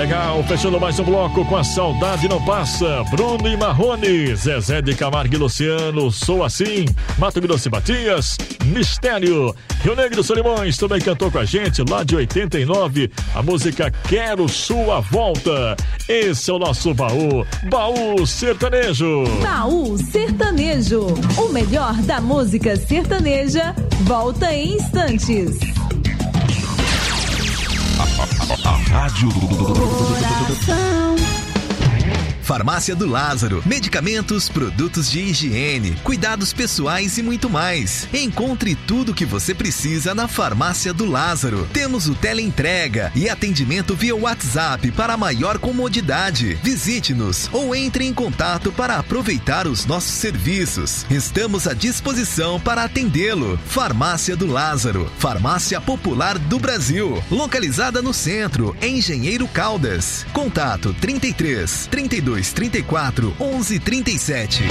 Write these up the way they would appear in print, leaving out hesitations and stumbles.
Legal, fechando mais um bloco com A Saudade Não Passa. Bruno e Marrone, Zezé de Camargo e Luciano, Sou Assim. Mato Grosso e Matias, Mistério. Rio Negro Solimões também cantou com a gente lá de 89, a música Quero Sua Volta. Esse é o nosso Baú Sertanejo. Baú Sertanejo, o melhor da música sertaneja, volta em instantes. A Rádio Coração. Farmácia do Lázaro. Medicamentos, produtos de higiene, cuidados pessoais e muito mais. Encontre tudo o que você precisa na Farmácia do Lázaro. Temos o teleentrega e atendimento via WhatsApp para maior comodidade. Visite-nos ou entre em contato para aproveitar os nossos serviços. Estamos à disposição para atendê-lo. Farmácia do Lázaro. Farmácia Popular do Brasil. Localizada no centro, em Engenheiro Caldas. Contato 33 32 34 11 37.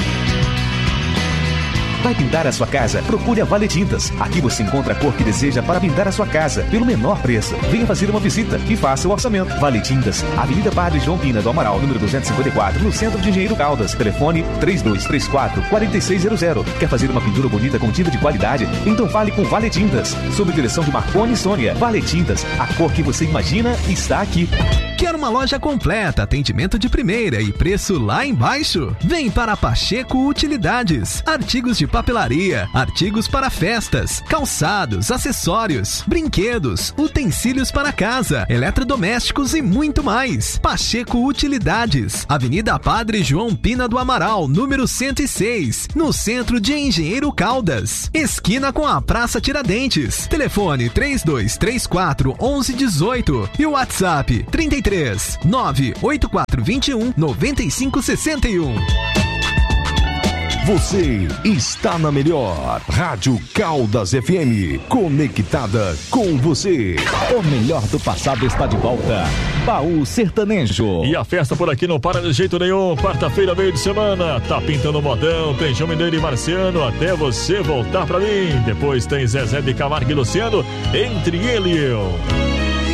Vai pintar a sua casa? Procure a Vale Tintas. Aqui você encontra a cor que deseja para pintar a sua casa, pelo menor preço. Venha fazer uma visita e faça o orçamento. Vale Tintas, Avenida Padre João Pina do Amaral, número 254, no centro de Engenheiro Caldas. Telefone 3234-4600. Quer fazer uma pintura bonita com tinta de qualidade? Então fale com Vale Tintas. Sob direção de Marconi e Sônia. Vale Tintas, a cor que você imagina está aqui. Quer uma loja completa, atendimento de primeira e preço lá embaixo? Vem para Pacheco Utilidades. Artigos de papelaria, artigos para festas, calçados, acessórios, brinquedos, utensílios para casa, eletrodomésticos e muito mais. Pacheco Utilidades, Avenida Padre João Pina do Amaral, número 106, no centro de Engenheiro Caldas, esquina com a Praça Tiradentes. Telefone 3234 1118 e o WhatsApp 33 98421 9561. Você está na melhor Rádio Caldas FM, conectada com você. O melhor do passado está de volta. Baú Sertanejo. E a festa por aqui não para de jeito nenhum. Quarta-feira, meio de semana, tá pintando modão. Tem João Mineiro e Marciano, até você voltar pra mim. Depois tem Zezé de Camargo e Luciano, Entre Ele e Eu.